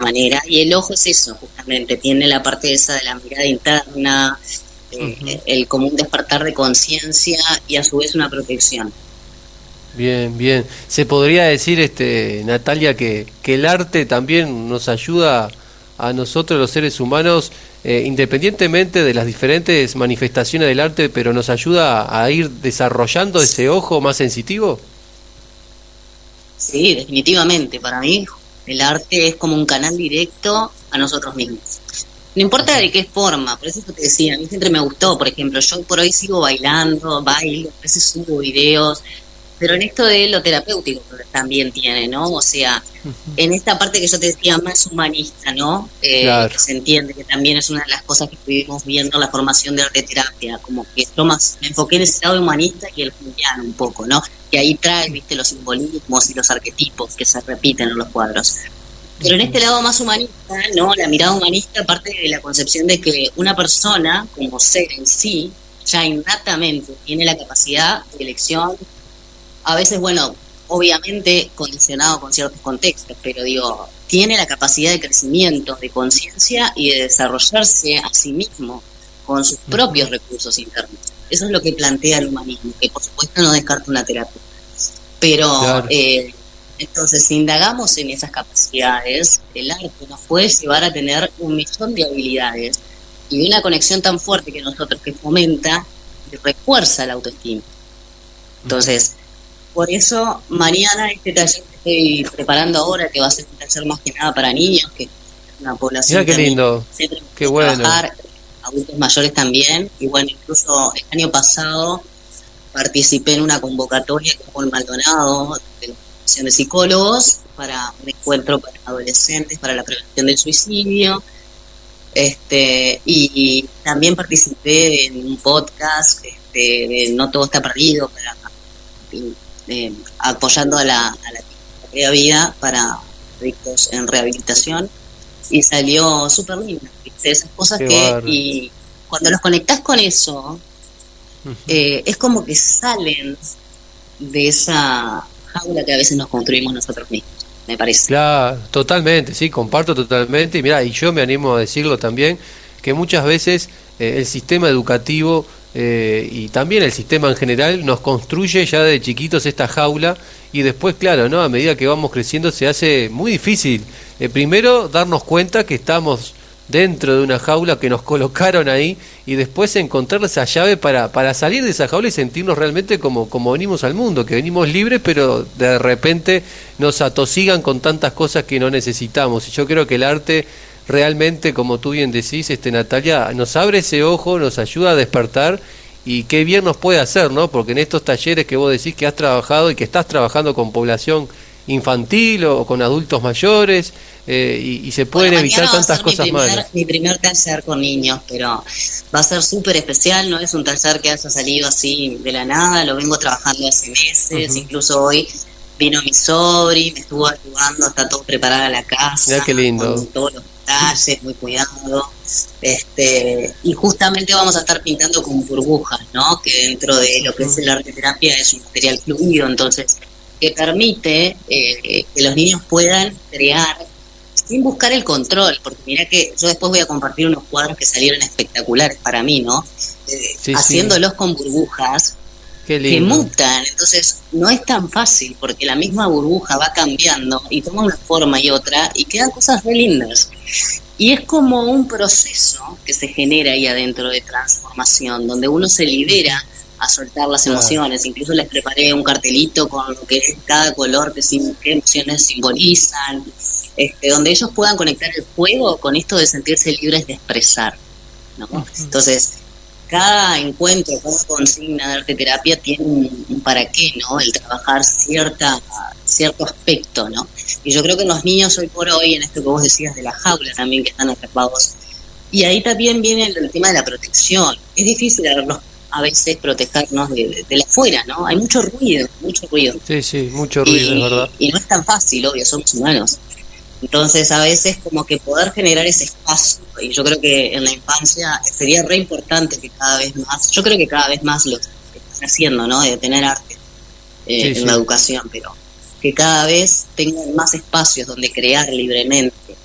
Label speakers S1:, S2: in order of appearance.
S1: manera, y el ojo es eso, justamente, tiene la parte esa de la mirada interna, el común despertar de conciencia y a su vez una protección.
S2: Bien, bien. Se podría decir, Natalia, que el arte también nos ayuda a nosotros los seres humanos, independientemente de las diferentes manifestaciones del arte, pero nos ayuda a ir desarrollando ese ojo más sensitivo.
S1: Sí, definitivamente, para mí el arte es como un canal directo a nosotros mismos. No importa de qué forma, por eso te decía, a mí siempre me gustó, por ejemplo, yo por hoy sigo bailando, bailo, a veces subo videos, pero en esto de lo terapéutico también tiene, ¿no? O sea, en esta parte que yo te decía más humanista, ¿no?
S2: Claro.
S1: Que se entiende que también es una de las cosas que estuvimos viendo en la formación de arte terapia, como que yo más me enfoqué en ese lado humanista y el junguiano un poco, ¿no? Que ahí trae, viste, los simbolismos y los arquetipos que se repiten en los cuadros. Pero en este lado más humanista, ¿no? La mirada humanista parte de la concepción de que una persona, como ser en sí, ya innatamente tiene la capacidad de elección, a veces, bueno, obviamente condicionado con ciertos contextos, pero digo, tiene la capacidad de crecimiento, de conciencia y de desarrollarse a sí mismo con sus propios recursos internos. Eso es lo que plantea el humanismo, que por supuesto no descarta una terapia. Pero,
S2: Claro.
S1: entonces, si indagamos en esas capacidades, el arte nos puede llevar a tener un millón de habilidades y de una conexión tan fuerte que nosotros, que fomenta y refuerza la autoestima. Entonces, por eso, mañana este taller que estoy preparando ahora, que va a ser un taller más que nada para niños, que es una población
S2: Mirá qué
S1: que a mí
S2: lindo,
S1: siempre me
S2: qué
S1: gusta
S2: bueno.
S1: trabajar, adultos mayores también, y bueno, incluso el año pasado participé en una convocatoria con Maldonado, de la Asociación de Psicólogos, para un encuentro para adolescentes, para la prevención del suicidio, y también participé en un podcast, de No Todo Está Perdido, para apoyando a la propia vida para adictos en rehabilitación, y salió súper lindo, ¿viste? Esas cosas
S2: Qué
S1: que,
S2: bárbaro.
S1: y cuando los conectás con eso, es como que salen de esa jaula que a veces nos construimos nosotros mismos, me parece.
S2: Claro, totalmente, sí, comparto totalmente. Y mira, y yo me animo a decirlo también, que muchas veces el sistema educativo y también el sistema en general nos construye ya de chiquitos esta jaula y después, claro, ¿no? A medida que vamos creciendo se hace muy difícil. Primero, darnos cuenta que estamos dentro de una jaula que nos colocaron ahí y después encontrar esa llave para salir de esa jaula y sentirnos realmente como venimos al mundo, que venimos libres, pero de repente nos atosigan con tantas cosas que no necesitamos. Y yo creo que el arte realmente, como tú bien decís, Natalia, nos abre ese ojo, nos ayuda a despertar y qué bien nos puede hacer, ¿no? Porque en estos talleres que vos decís que has trabajado y que estás trabajando con población infantil o con adultos mayores, y se
S1: Bueno,
S2: pueden evitar
S1: mañana va a
S2: tantas
S1: ser
S2: cosas malas.
S1: mi primer taller con niños, pero va a ser súper especial, no es un taller que haya salido así de la nada, lo vengo trabajando hace meses, incluso hoy vino mi sobri, me estuvo ayudando, está todo preparada la casa,
S2: Mirá qué lindo.
S1: con todos los detalles, muy cuidado, y justamente vamos a estar pintando con burbujas, ¿no? Que dentro de lo que es el arte terapia es un material fluido, entonces que permite que los niños puedan crear sin buscar el control, porque mirá que yo después voy a compartir unos cuadros que salieron espectaculares para mí, ¿no?
S2: Sí,
S1: Haciéndolos con burbujas
S2: qué
S1: que
S2: lindo.
S1: mutan, entonces no es tan fácil, porque la misma burbuja va cambiando y toma una forma y otra, y quedan cosas re lindas. Y es como un proceso que se genera ahí adentro de transformación, donde uno se libera a soltar las emociones. Incluso les preparé un cartelito con lo que es cada color, qué emociones simbolizan, donde ellos puedan conectar el juego con esto de sentirse libres de expresar, ¿no? Entonces, cada encuentro, cada consigna de arte terapia tiene un para qué, ¿no? El trabajar cierto aspecto, ¿no? Y yo creo que los niños hoy por hoy, en esto que vos decías de la jaula también, que están atrapados, y ahí también viene el tema de la protección. Es difícil a veces protegernos de la afuera, ¿no? Hay mucho ruido, mucho ruido.
S2: Sí, sí, mucho ruido, es verdad.
S1: Y no es tan fácil, obvio, somos humanos. Entonces, a veces como que poder generar ese espacio, y yo creo que en la infancia sería re importante que cada vez más, yo creo que cada vez más lo están haciendo, ¿no? De tener arte en la educación, pero que cada vez tengan más espacios donde crear libremente,